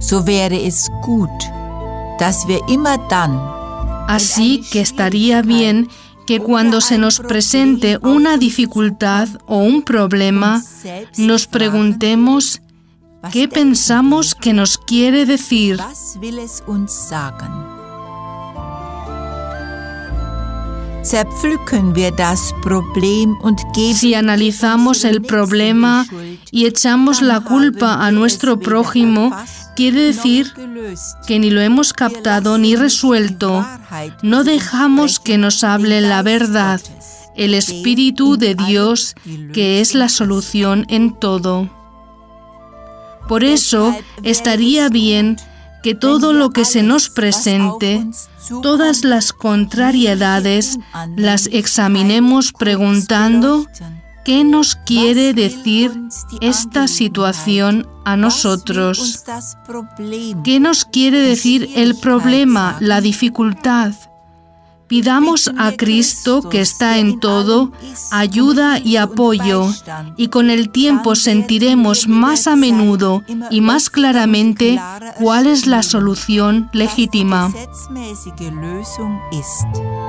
so wäre es gut, dass wir immer dann. Así que estaría bien que cuando se nos presente una dificultad o un problema, nos preguntemos qué pensamos que nos quiere decir. Was will es uns sagen? Zerpflücken wir das Problem und geben. Si analizamos el problema y echamos la culpa a nuestro prójimo, quiere decir que ni lo hemos captado ni resuelto. No dejamos que nos hable la verdad, el Espíritu de Dios, que es la solución en todo. Por eso estaría bien que todo lo que se nos presente, todas las contrariedades, las examinemos preguntando qué nos quiere decir esta situación a nosotros. ¿Qué nos quiere decir el problema, la dificultad? Pidamos a Cristo, que está en todo, ayuda y apoyo, y con el tiempo sentiremos más a menudo y más claramente cuál es la solución legítima.